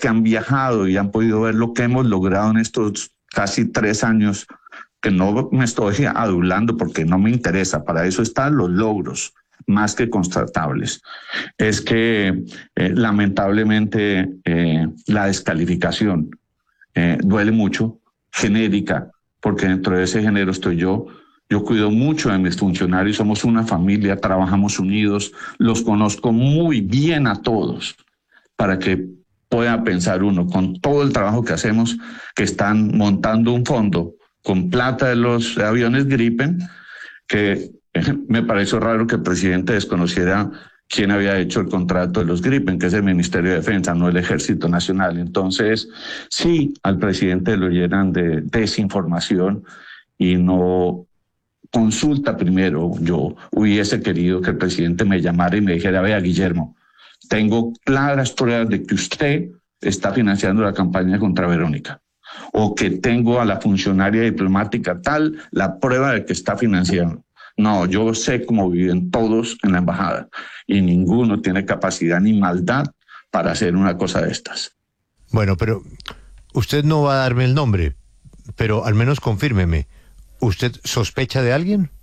que han viajado y han podido ver lo que hemos logrado en estos casi 3 años, que no me estoy adulando porque no me interesa, para eso están los logros más que constatables, es que lamentablemente la descalificación duele mucho, genérica, porque dentro de ese género estoy yo. Yo cuido mucho de mis funcionarios, somos una familia, trabajamos unidos, los conozco muy bien a todos, para que pueda pensar uno, con todo el trabajo que hacemos, que están montando un fondo con plata de los aviones Gripen, que me pareció raro que el presidente desconociera quién había hecho el contrato de los Gripen, que es el Ministerio de Defensa, no el Ejército Nacional. Entonces, sí, al presidente lo llenan de desinformación y no consulta primero. Yo hubiese querido que el presidente me llamara y me dijera: vea, Guillermo, tengo claras pruebas de que usted está financiando la campaña contra Verónica, o que tengo a la funcionaria diplomática tal, la prueba de que está financiando. No, yo sé cómo viven todos en la embajada y ninguno tiene capacidad ni maldad para hacer una cosa de estas. Bueno, pero usted no va a darme el nombre, pero al menos confírmeme. ¿Usted sospecha de alguien?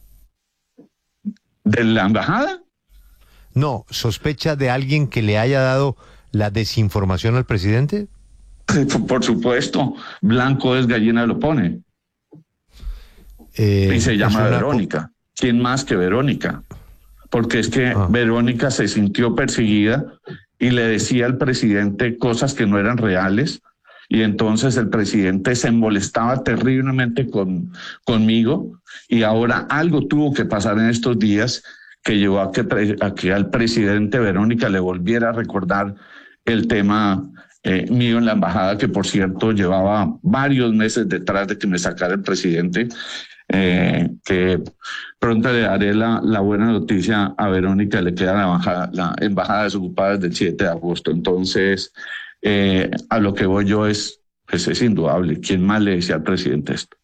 ¿De la embajada? No, ¿sospecha de alguien que le haya dado la desinformación al presidente? Por supuesto, blanco es gallina lo pone. Y se llama Verónica. ¿Quién más que Verónica? Porque es que Verónica se sintió perseguida y le decía al presidente cosas que no eran reales, y entonces el presidente se molestaba terriblemente conmigo, y ahora algo tuvo que pasar en estos días que llevó a que al presidente Verónica le volviera a recordar el tema mío en la embajada, que por cierto llevaba varios meses detrás de que me sacara el presidente, que pronto le daré la buena noticia a Verónica, le queda la embajada desocupada desde el 7 de agosto. Entonces, a lo que voy yo es indudable. ¿Quién más le decía al presidente esto?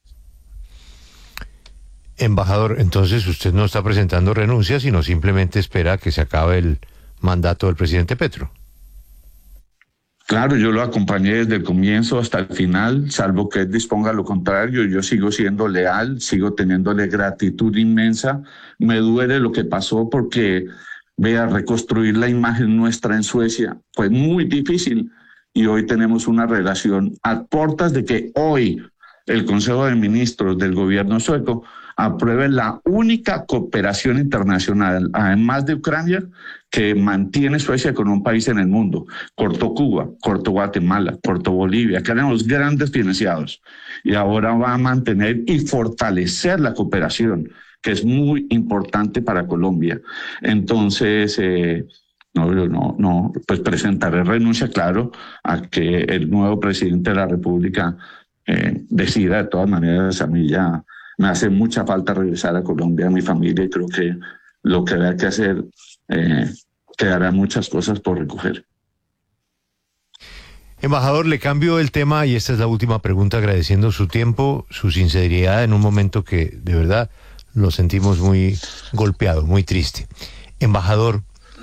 Embajador, entonces usted no está presentando renuncia, sino simplemente espera que se acabe el mandato del presidente Petro. Claro, yo lo acompañé desde el comienzo hasta el final, salvo que él disponga lo contrario. Yo sigo siendo leal, sigo teniéndole gratitud inmensa. Me duele lo que pasó porque, vea, reconstruir la imagen nuestra en Suecia fue muy difícil, y hoy tenemos una relación a puertas de que hoy el Consejo de Ministros del gobierno sueco apruebe la única cooperación internacional, además de Ucrania, que mantiene Suecia con un país en el mundo. Cortó Cuba, cortó Guatemala, cortó Bolivia, que eran los grandes financiados, y ahora va a mantener y fortalecer la cooperación, que es muy importante para Colombia. Entonces, pues presentaré renuncia, claro, a que el nuevo presidente de la República decida. De todas maneras, a mí ya me hace mucha falta regresar a Colombia, a mi familia, y creo que lo que haya que hacer, quedarán muchas cosas por recoger. Embajador, le cambio el tema y esta es la última pregunta, agradeciendo su tiempo, su sinceridad en un momento que de verdad lo sentimos muy golpeado, muy triste. Embajador,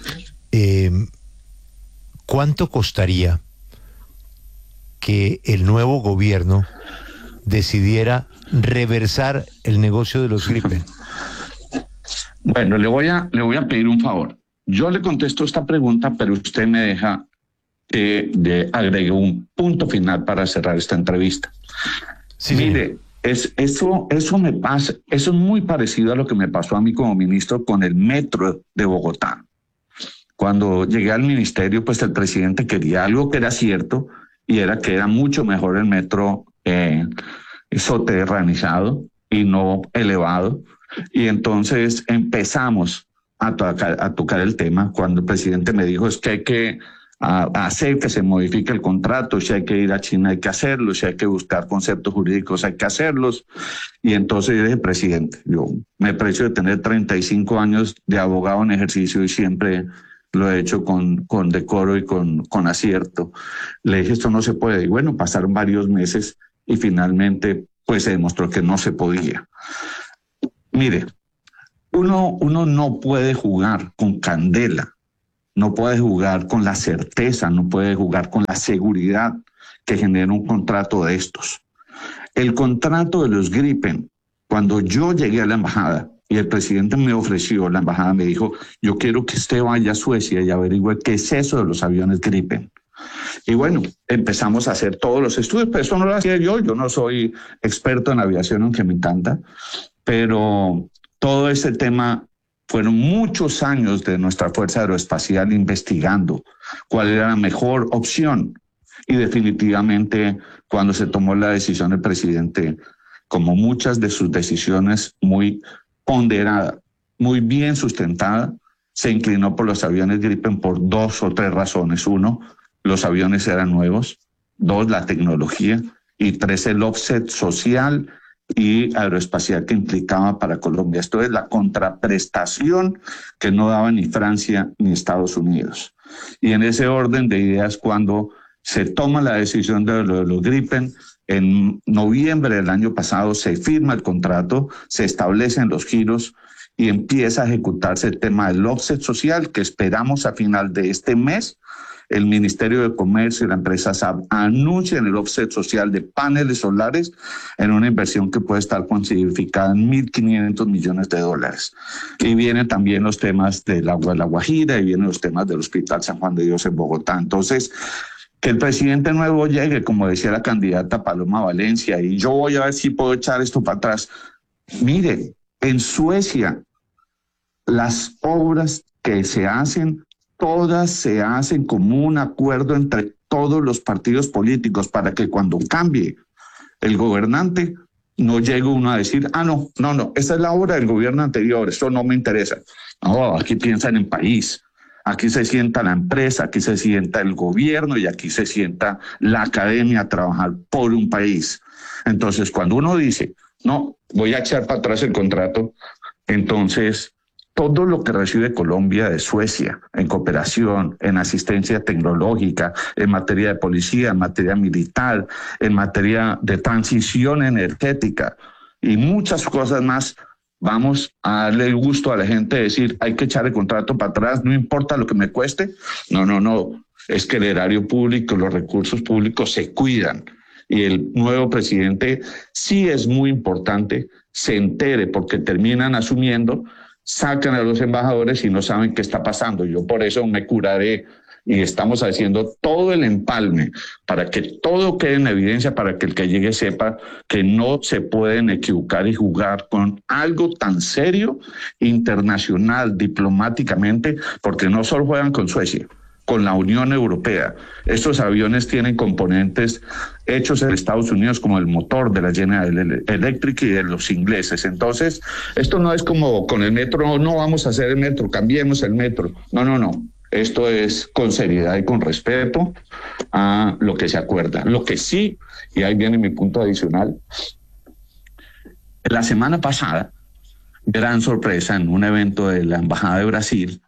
¿cuánto costaría que el nuevo gobierno decidiera reversar el negocio de los Gripen? Bueno, le voy a pedir un favor. Yo le contesto esta pregunta, pero usted me deja que agregue un punto final para cerrar esta entrevista. Sí, mire, eso me pasa, eso es muy parecido a lo que me pasó a mí como ministro con el metro de Bogotá. Cuando llegué al ministerio, pues el presidente quería algo que era cierto, y era que era mucho mejor el metro soterranizado y no elevado. Y entonces empezamos a tocar el tema cuando el presidente me dijo: es que hay que hacer que se modifique el contrato, si hay que ir a China hay que hacerlo, si hay que buscar conceptos jurídicos hay que hacerlos. Y entonces yo dije: presidente, yo me aprecio de tener 35 años de abogado en ejercicio y siempre lo he hecho con decoro y con acierto. Le dije: esto no se puede. Y bueno, pasaron varios meses y finalmente pues se demostró que no se podía. Mire, uno no puede jugar con candela no puede jugar con la certeza, no puede jugar con la seguridad que genera un contrato de estos. El contrato de los Gripen, cuando yo llegué a la embajada y el presidente me ofreció, la embajada me dijo, yo quiero que usted vaya a Suecia y averigüe qué es eso de los aviones Gripen. Y bueno, empezamos a hacer todos los estudios, pero eso no lo hacía yo no soy experto en aviación, aunque me encanta, pero todo ese tema fueron muchos años de nuestra Fuerza Aeroespacial investigando cuál era la mejor opción. Y definitivamente, cuando se tomó la decisión del presidente, como muchas de sus decisiones muy ponderada, muy bien sustentada, se inclinó por los aviones Gripen por 2 o 3 razones. 1, los aviones eran nuevos. 2, la tecnología. Y 3, el offset social y aeroespacial que implicaba para Colombia. Esto es la contraprestación que no daba ni Francia ni Estados Unidos. Y en ese orden de ideas, cuando se toma la decisión de los Gripen, en noviembre del año pasado se firma el contrato, se establecen los giros y empieza a ejecutarse el tema del offset social, que esperamos a final de este mes el Ministerio de Comercio y la empresa SAB anuncian el offset social de paneles solares en una inversión que puede estar cuantificada en $1.500 millones. Y vienen también los temas del agua de La Guajira y vienen los temas del Hospital San Juan de Dios en Bogotá. Entonces, que el presidente nuevo llegue, como decía la candidata Paloma Valencia, y yo voy a ver si puedo echar esto para atrás. Mire, en Suecia, las obras que se hacen, todas se hacen como un acuerdo entre todos los partidos políticos para que cuando cambie el gobernante no llegue uno a decir, no, esta es la obra del gobierno anterior, esto no me interesa. No, aquí piensan en país. Aquí se sienta la empresa, aquí se sienta el gobierno y aquí se sienta la academia a trabajar por un país. Entonces, cuando uno dice, no, voy a echar para atrás el contrato, entonces todo lo que recibe Colombia de Suecia en cooperación, en asistencia tecnológica, en materia de policía, en materia militar, en materia de transición energética y muchas cosas más, vamos a darle el gusto a la gente de decir, hay que echar el contrato para atrás, no importa lo que me cueste. No. Es que el erario público, los recursos públicos se cuidan. Y el nuevo presidente sí es muy importante, se entere, porque terminan asumiendo, sacan a los embajadores y no saben qué está pasando. Yo por eso me curaré y estamos haciendo todo el empalme para que todo quede en evidencia, para que el que llegue sepa que no se pueden equivocar y jugar con algo tan serio, internacional, diplomáticamente, porque no solo juegan con Suecia, con la Unión Europea. Estos aviones tienen componentes hechos en Estados Unidos, como el motor de la General Electric y de los ingleses. Entonces, esto no es como con el metro, no vamos a hacer el metro, cambiemos el metro. No. Esto es con seriedad y con respeto a lo que se acuerda. Lo que sí, y ahí viene mi punto adicional, la semana pasada, gran sorpresa, en un evento de la Embajada de Brasil,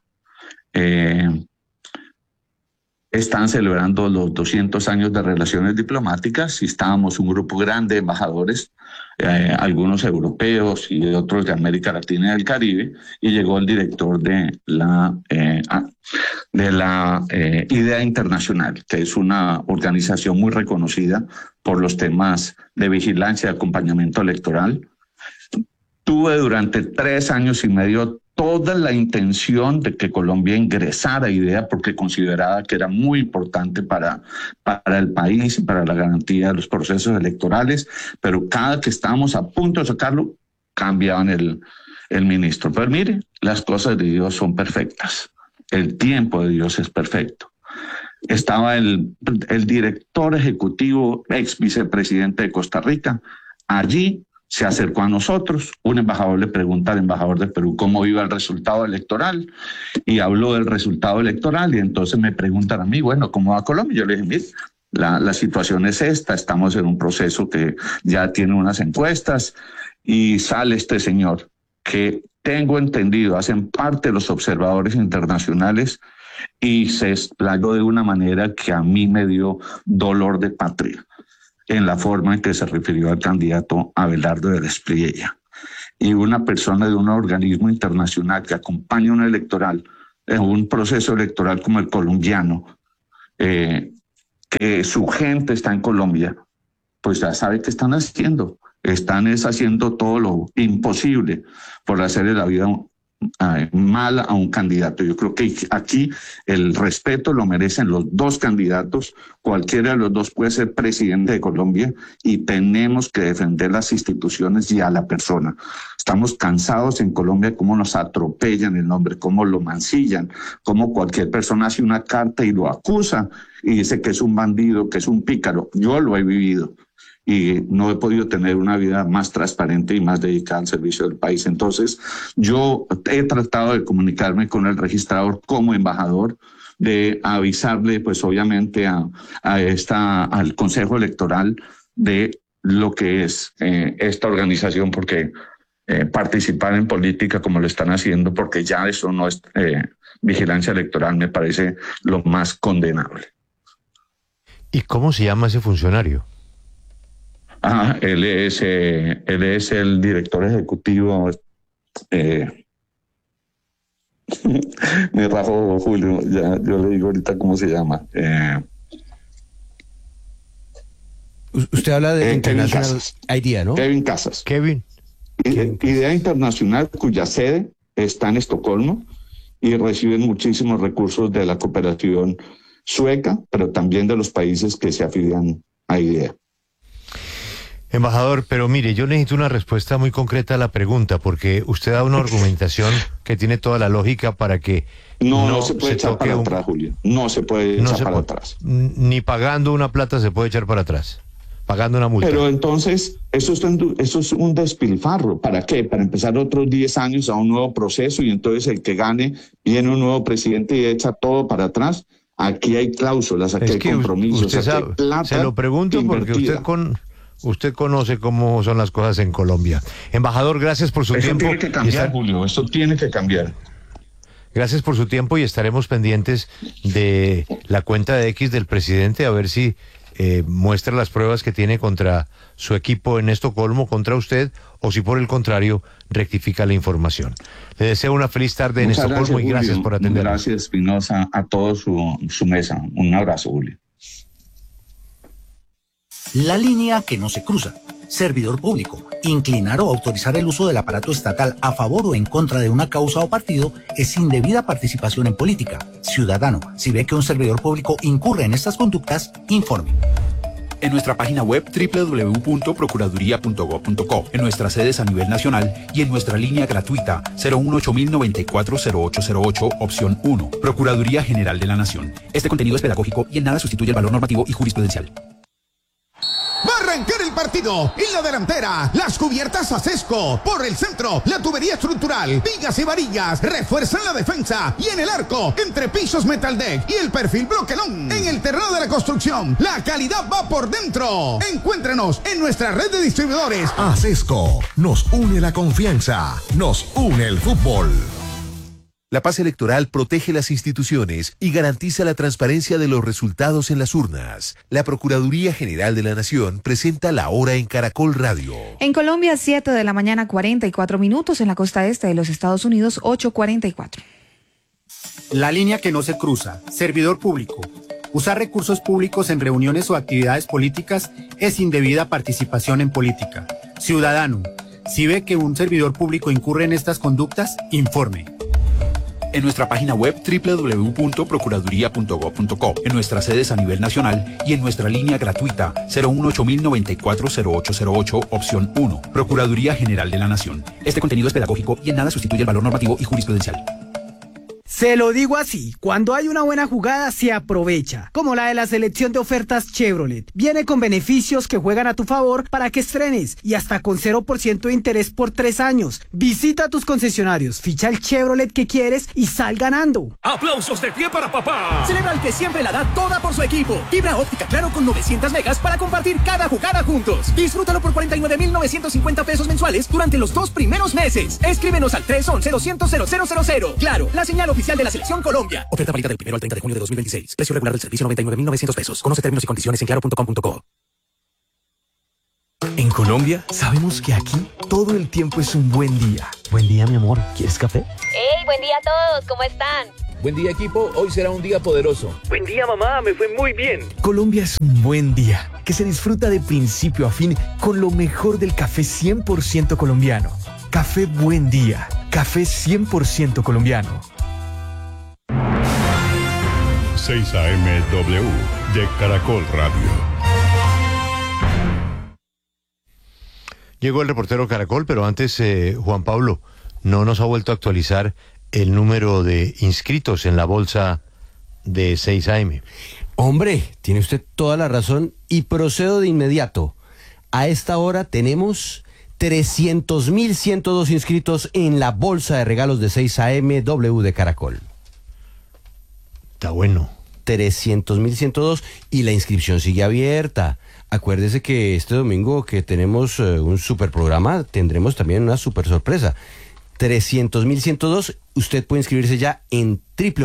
están celebrando los 200 años de relaciones diplomáticas y estábamos un grupo grande de embajadores, algunos europeos y otros de América Latina y del Caribe, y llegó el director de la IDEA Internacional, que es una organización muy reconocida por los temas de vigilancia y acompañamiento electoral. Tuve durante 3 años y medio toda la intención de que Colombia ingresara a IDEA porque consideraba que era muy importante para el país y para la garantía de los procesos electorales, pero cada que estábamos a punto de sacarlo, cambiaban el ministro. Pero mire, las cosas de Dios son perfectas, el tiempo de Dios es perfecto. Estaba el director ejecutivo, ex vicepresidente de Costa Rica, allí. Se acercó a nosotros, un embajador le pregunta al embajador de Perú cómo iba el resultado electoral y habló del resultado electoral y entonces me preguntan a mí, bueno, ¿cómo va Colombia? Yo le dije, mire, la situación es esta, estamos en un proceso que ya tiene unas encuestas y sale este señor que tengo entendido, hacen parte de los observadores internacionales y se explayó de una manera que a mí me dio dolor de patria en la forma en que se refirió al candidato Abelardo de la Espriella. Y una persona de un organismo internacional que acompaña un electoral en un proceso electoral como el colombiano, que su gente está en Colombia, pues ya sabe qué están haciendo. Están haciendo todo lo imposible por hacerle la vida mal a un candidato. Yo creo que aquí el respeto lo merecen los dos candidatos. Cualquiera de los dos puede ser presidente de Colombia y tenemos que defender las instituciones y a la persona. Estamos cansados en Colombia cómo nos atropellan el nombre, cómo lo mancillan, cómo cualquier persona hace una carta y lo acusa y dice que es un bandido, que es un pícaro. Yo lo he vivido y no he podido tener una vida más transparente y más dedicada al servicio del país. Entonces, yo he tratado de comunicarme con el registrador como embajador, de avisarle, pues obviamente, al Consejo Electoral de lo que es esta organización, porque participar en política como lo están haciendo, porque ya eso no es vigilancia electoral, me parece lo más condenable. ¿Y cómo se llama ese funcionario? Él es el director ejecutivo. Me rajo Julio, ya yo le digo ahorita cómo se llama. Usted habla de International Idea, ¿no? Kevin Casas. Kevin. Idea Internacional, cuya sede está en Estocolmo y reciben muchísimos recursos de la cooperación sueca, pero también de los países que se afilian a Idea. Embajador, pero mire, yo necesito una respuesta muy concreta a la pregunta, porque usted da una argumentación que tiene toda la lógica para que no se puede echar para atrás, Julio. No se puede echar para atrás. Ni pagando una plata se puede echar para atrás, pagando una multa. Pero entonces, eso es un despilfarro. ¿Para qué? Para empezar otros 10 años a un nuevo proceso y entonces el que gane viene un nuevo presidente y echa todo para atrás. Aquí hay cláusulas, aquí hay compromisos, usted sabe, aquí hay plata. Se lo pregunto invertida. porque usted conoce cómo son las cosas en Colombia. Embajador, gracias por su tiempo. Eso tiene que cambiar, Julio, eso tiene que cambiar. Gracias por su tiempo y estaremos pendientes de la cuenta de X del presidente a ver si muestra las pruebas que tiene contra su equipo en Estocolmo, contra usted, o si por el contrario rectifica la información. Le deseo una feliz tarde en Estocolmo y gracias por atender. Gracias, Espinosa, a toda su mesa. Un abrazo, Julio. La línea que no se cruza. Servidor público. Inclinar o autorizar el uso del aparato estatal a favor o en contra de una causa o partido es indebida participación en política. Ciudadano, si ve que un servidor público incurre en estas conductas, informe. En nuestra página web www.procuraduría.gov.co, en nuestras sedes a nivel nacional y en nuestra línea gratuita 018-094-0808, opción 1. Procuraduría General de la Nación. Este contenido es pedagógico y en nada sustituye el valor normativo y jurisprudencial. Va a arrancar el partido. En la delantera, las cubiertas Acesco. Por el centro, la tubería estructural, vigas y varillas refuerzan la defensa. Y en el arco, entre pisos Metaldeck y el perfil Bloquelón. En el terreno de la construcción, la calidad va por dentro. Encuéntrenos en nuestra red de distribuidores. Acesco, nos une la confianza, nos une el fútbol. La paz electoral protege las instituciones y garantiza la transparencia de los resultados en las urnas. La Procuraduría General de la Nación presenta La Hora en Caracol Radio. En Colombia, 7 de la mañana, 44 minutos. En la costa este de los Estados Unidos, 8:44. La línea que no se cruza. Servidor público. Usar recursos públicos en reuniones o actividades políticas es indebida participación en política. Ciudadano, si ve que un servidor público incurre en estas conductas, informe. En nuestra página web www.procuraduría.gov.co, en nuestras sedes a nivel nacional y en nuestra línea gratuita 018-094-0808, opción 1. Procuraduría General de la Nación. Este contenido es pedagógico y en nada sustituye el valor normativo y jurisprudencial. Se lo digo así, cuando hay una buena jugada se aprovecha, como la de la selección de ofertas Chevrolet. Viene con beneficios que juegan a tu favor para que estrenes y hasta con 0% de interés por 3 años. Visita tus concesionarios, ficha el Chevrolet que quieres y sal ganando. ¡Aplausos de pie para papá! Celebra al que siempre la da toda por su equipo. Fibra óptica Claro con 900 megas para compartir cada jugada juntos. Disfrútalo por 49,950 pesos mensuales durante los 2 primeros meses. Escríbenos al 311-200-0000. Claro, la señal oficial de la Selección Colombia. Oferta válida del 1 al 30 de junio de 2026. Precio regular del servicio 99,900 pesos. Conoce términos y condiciones en claro.com.co. En Colombia, sabemos que aquí todo el tiempo es un buen día. Buen día, mi amor. ¿Quieres café? ¡Hey! Buen día a todos. ¿Cómo están? Buen día, equipo. Hoy será un día poderoso. Buen día, mamá. Me fue muy bien. Colombia es un buen día, que se disfruta de principio a fin con lo mejor del café 100% colombiano. Café Buen Día. Café 100% colombiano. 6 AM/W de Caracol Radio. Llegó el reportero Caracol, pero antes, Juan Pablo, no nos ha vuelto a actualizar el número de inscritos en la bolsa de 6 AM. Hombre, tiene usted toda la razón y procedo de inmediato. A esta hora tenemos 300.102 inscritos en la bolsa de regalos de 6 AM/W de Caracol. Está bueno. 300.102 y la inscripción sigue abierta. Acuérdese que este domingo que tenemos un super programa, tendremos también una super sorpresa. 300.102, usted puede inscribirse ya en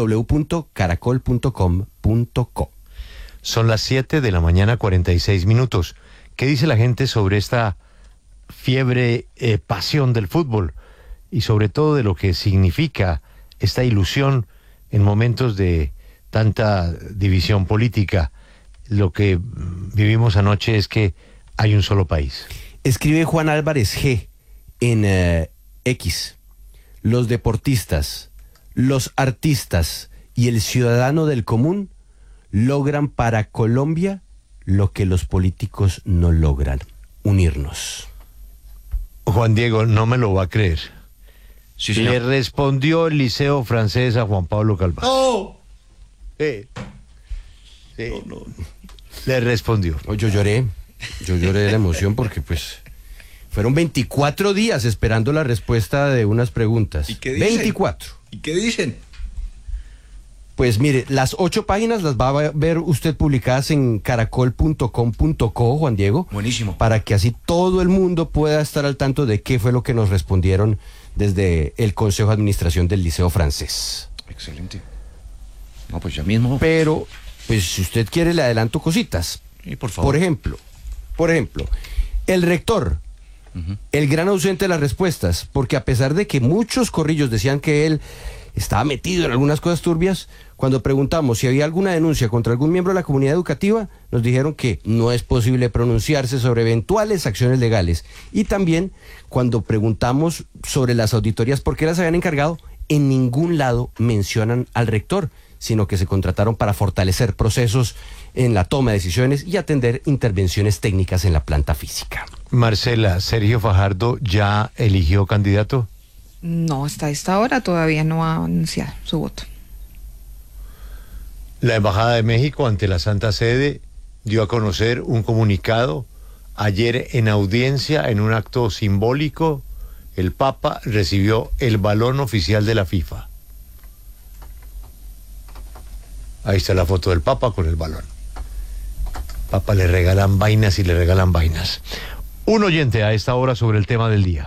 www.caracol.com.co. Son las 7 de la mañana, 46 minutos. ¿Qué dice la gente sobre esta fiebre, pasión del fútbol? Y sobre todo de lo que significa esta ilusión en momentos de tanta división política. Lo que vivimos anoche es que hay un solo país. Escribe Juan Álvarez G. en X. Los deportistas, los artistas y el ciudadano del común logran para Colombia lo que los políticos no logran: unirnos. Juan Diego, no me lo va a creer. Sí, señor. Le respondió el Liceo Francés a Juan Pablo Calvás. ¡Oh! Sí. No. Le respondió. Yo lloré de la emoción porque pues fueron 24 días esperando la respuesta de unas preguntas. ¿Y qué dicen? 24. ¿Y qué dicen? Pues mire, las 8 páginas las va a ver usted publicadas en caracol.com.co, Juan Diego. Buenísimo. Para que así todo el mundo pueda estar al tanto de qué fue lo que nos respondieron desde el Consejo de Administración del Liceo Francés. Excelente. No, pues ya mismo. Pero, pues si usted quiere le adelanto cositas. Sí, por favor. Por ejemplo, el rector, el gran ausente de las respuestas, porque a pesar de que muchos corrillos decían que él estaba metido en algunas cosas turbias, cuando preguntamos si había alguna denuncia contra algún miembro de la comunidad educativa, nos dijeron que no es posible pronunciarse sobre eventuales acciones legales. Y también, cuando preguntamos sobre las auditorías, ¿por qué las habían encargado? En ningún lado mencionan al rector, sino que se contrataron para fortalecer procesos en la toma de decisiones y atender intervenciones técnicas en la planta física. Marcela, ¿Sergio Fajardo ya eligió candidato? No, hasta esta hora todavía no ha anunciado su voto. La Embajada de México ante la Santa Sede dio a conocer un comunicado. Ayer en audiencia, en un acto simbólico, el Papa recibió el balón oficial de la FIFA. Ahí está la foto del Papa con el balón. Papa le regalan vainas y le regalan vainas. Un oyente a esta hora sobre el tema del día.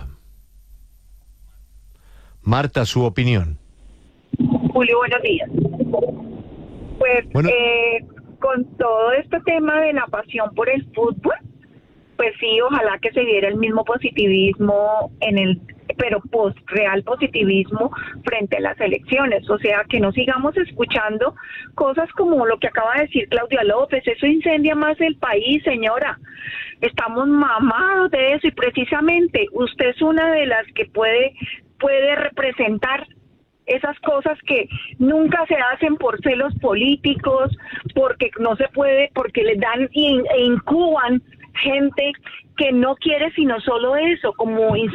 Marta, su opinión. Julio, buenos días. Pues bueno. Con todo este tema de la pasión por el fútbol, pues sí, ojalá que se diera el mismo positivismo pero real positivismo frente a las elecciones, o sea, que no sigamos escuchando cosas como lo que acaba de decir Claudia López. Eso incendia más el país, señora. Estamos mamados de eso y precisamente usted es una de las que puede representar esas cosas que nunca se hacen por celos políticos, porque no se puede, porque le dan e incuban gente que no quiere sino solo eso, como ir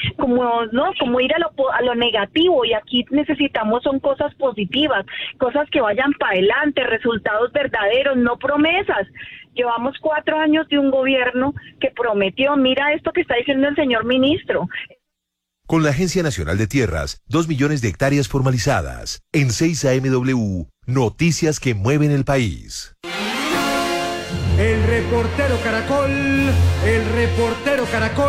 a lo negativo, y aquí necesitamos son cosas positivas, cosas que vayan para adelante, resultados verdaderos, no promesas. Llevamos 4 años de un gobierno que prometió, mira esto que está diciendo el señor ministro. Con la Agencia Nacional de Tierras, 2 millones de hectáreas formalizadas. En 6 AM/W, noticias que mueven el país. El reportero Caracol, el reportero Caracol.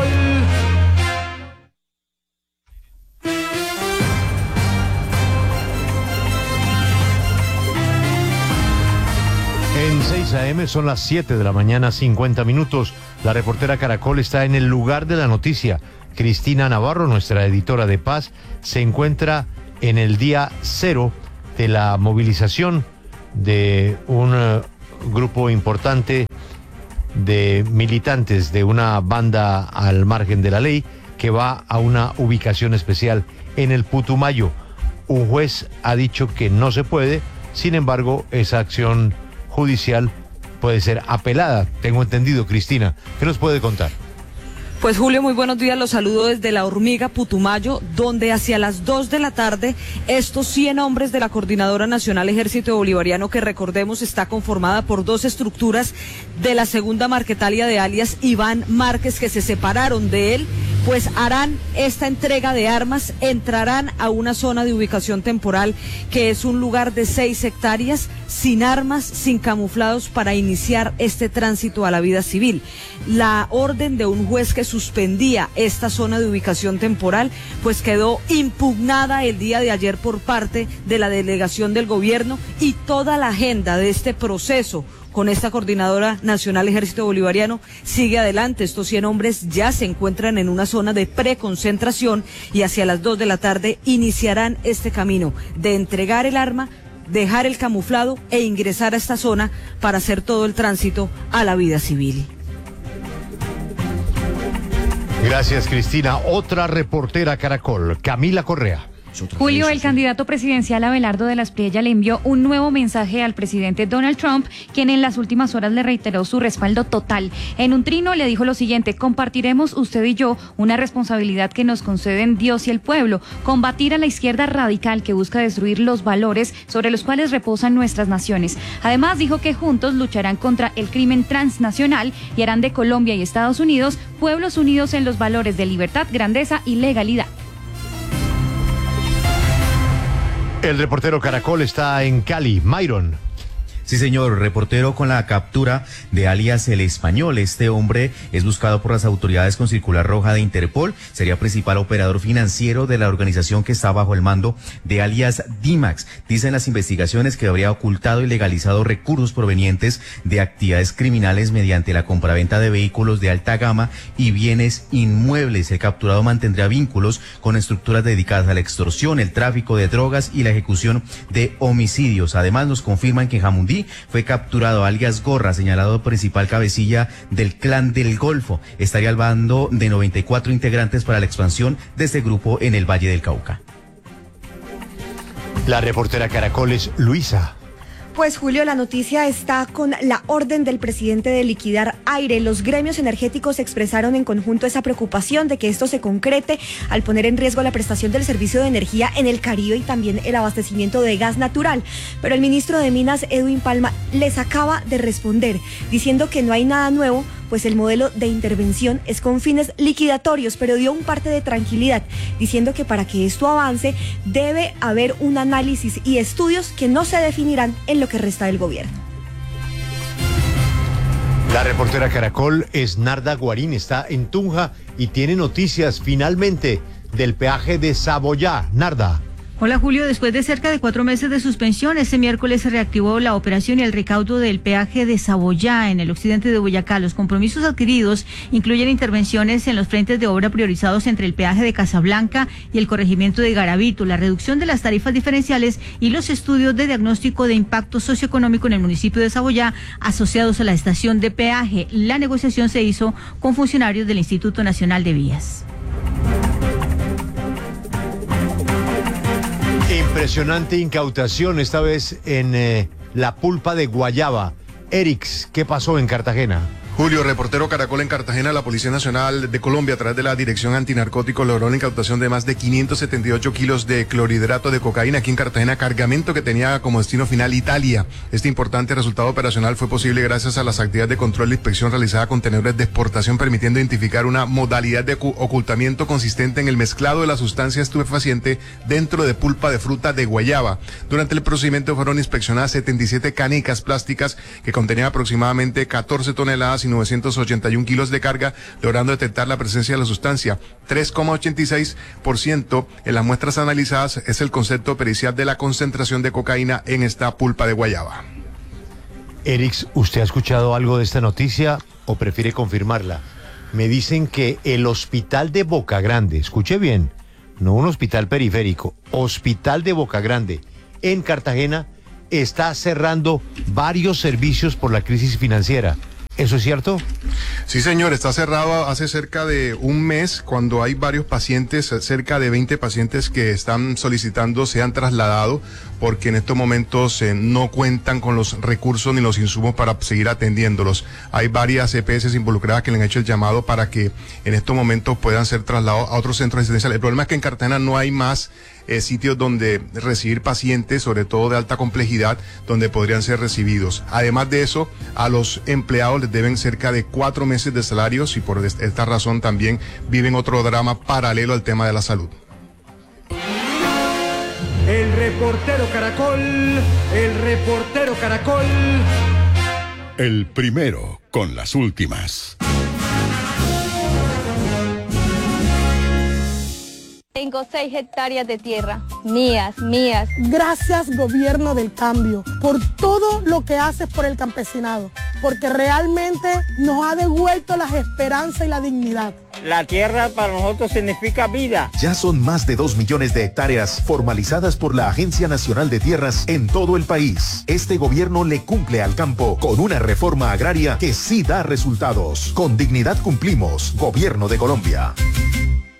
En 6 AM son las 7 de la mañana, 50 minutos. La reportera Caracol está en el lugar de la noticia. Cristina Navarro, nuestra editora de paz, se encuentra en el día 0 ante la movilización de un grupo importante de militantes de una banda al margen de la ley que va a una ubicación especial en el Putumayo. Un juez ha dicho que no se puede, sin embargo, esa acción judicial puede ser apelada, tengo entendido. Cristina, ¿qué nos puede contar? Pues Julio, muy buenos días, los saludo desde La Hormiga, Putumayo, donde hacia las 2 de la tarde estos 100 hombres de la Coordinadora Nacional Ejército Bolivariano, que recordemos está conformada por 2 estructuras de la segunda Marquetalia de alias Iván Márquez, que se separaron de él, pues harán esta entrega de armas, entrarán a una zona de ubicación temporal que es un lugar de 6 hectáreas, sin armas, sin camuflados, para iniciar este tránsito a la vida civil. La orden de un juez que suspendía esta zona de ubicación temporal, pues quedó impugnada el día de ayer por parte de la delegación del gobierno, y toda la agenda de este proceso con esta Coordinadora Nacional Ejército Bolivariano sigue adelante. Estos 100 hombres ya se encuentran en una zona de preconcentración y hacia las 2 de la tarde iniciarán este camino de entregar el arma, dejar el camuflado e ingresar a esta zona para hacer todo el tránsito a la vida civil. Gracias, Cristina. Otra reportera Caracol, Camila Correa. Julio, el candidato presidencial Abelardo de la Espriella le envió un nuevo mensaje al presidente Donald Trump, quien en las últimas horas le reiteró su respaldo total. En un trino le dijo lo siguiente: compartiremos usted y yo una responsabilidad que nos conceden Dios y el pueblo, combatir a la izquierda radical que busca destruir los valores sobre los cuales reposan nuestras naciones. Además dijo que juntos lucharán contra el crimen transnacional y harán de Colombia y Estados Unidos pueblos unidos en los valores de libertad, grandeza y legalidad. El reportero Caracol está en Cali. Myron. Sí, señor, reportero con la captura de alias El Español. Este hombre es buscado por las autoridades con circular roja de Interpol. Sería principal operador financiero de la organización que está bajo el mando de alias Dimax. Dicen las investigaciones que habría ocultado y legalizado recursos provenientes de actividades criminales mediante la compraventa de vehículos de alta gama y bienes inmuebles. El capturado mantendría vínculos con estructuras dedicadas a la extorsión, el tráfico de drogas y la ejecución de homicidios. Además, nos confirman que en Jamundí fue capturado alias Gorra, señalado principal cabecilla del Clan del Golfo. Estaría al bando de 94 integrantes para la expansión de este grupo en el Valle del Cauca. La reportera Caracol es Luisa. Pues Julio, la noticia está con la orden del presidente de liquidar Aire. Los gremios energéticos expresaron en conjunto esa preocupación de que esto se concrete al poner en riesgo la prestación del servicio de energía en el Caribe y también el abastecimiento de gas natural. Pero el ministro de Minas, Edwin Palma, les acaba de responder diciendo que no hay nada nuevo, pues el modelo de intervención es con fines liquidatorios, pero dio un parte de tranquilidad, diciendo que para que esto avance debe haber un análisis y estudios que no se definirán en lo que resta del gobierno. La reportera Caracol es Narda Guarín, está en Tunja y tiene noticias finalmente del peaje de Saboyá. Narda. Hola Julio, después de cerca de 4 meses de suspensión, este miércoles se reactivó la operación y el recaudo del peaje de Saboyá en el occidente de Boyacá. Los compromisos adquiridos incluyen intervenciones en los frentes de obra priorizados entre el peaje de Casablanca y el corregimiento de Garavito, la reducción de las tarifas diferenciales y los estudios de diagnóstico de impacto socioeconómico en el municipio de Saboyá asociados a la estación de peaje. La negociación se hizo con funcionarios del Instituto Nacional de Vías. Impresionante incautación, esta vez en la pulpa de guayaba. Erix, ¿qué pasó en Cartagena? Julio, reportero Caracol en Cartagena. La Policía Nacional de Colombia, a través de la Dirección Antinarcóticos, logró la incautación de más de 578 kilos de clorhidrato de cocaína aquí en Cartagena, cargamento que tenía como destino final Italia. Este importante resultado operacional fue posible gracias a las actividades de control e inspección realizada con tenedores de exportación, permitiendo identificar una modalidad de ocultamiento consistente en el mezclado de la sustancia estupefaciente dentro de pulpa de fruta de guayaba. Durante el procedimiento fueron inspeccionadas 77 canicas plásticas que contenían aproximadamente 14 toneladas y 981 kilos de carga, logrando detectar la presencia de la sustancia. 3,86% en las muestras analizadas es el concepto pericial de la concentración de cocaína en esta pulpa de guayaba. Erix, ¿usted ha escuchado algo de esta noticia o prefiere confirmarla? Me dicen que el hospital de Boca Grande, escuche bien, no un hospital periférico, hospital de Boca Grande, en Cartagena está cerrando varios servicios por la crisis financiera. ¿Eso es cierto? Sí, señor, está cerrado hace cerca de un mes, cuando hay varios pacientes, cerca de 20 pacientes que están solicitando sean trasladados, porque en estos momentos no cuentan con los recursos ni los insumos para seguir atendiéndolos. Hay varias EPS involucradas que le han hecho el llamado para que en estos momentos puedan ser trasladados a otros centros asistenciales. El problema es que en Cartagena no hay más sitios donde recibir pacientes, sobre todo de alta complejidad, donde podrían ser recibidos. Además de eso, a los empleados les deben cerca de 4 meses de salarios y por esta razón también viven otro drama paralelo al tema de la salud. El reportero Caracol, el reportero Caracol. El primero con las últimas. Tengo 6 hectáreas de tierra, mías. Gracias, gobierno del cambio, por todo lo que haces por el campesinado, porque realmente nos ha devuelto las esperanzas y la dignidad. La tierra para nosotros significa vida. Ya son más de 2 millones de hectáreas formalizadas por la Agencia Nacional de Tierras en todo el país. Este gobierno le cumple al campo con una reforma agraria que sí da resultados. Con dignidad cumplimos, Gobierno de Colombia.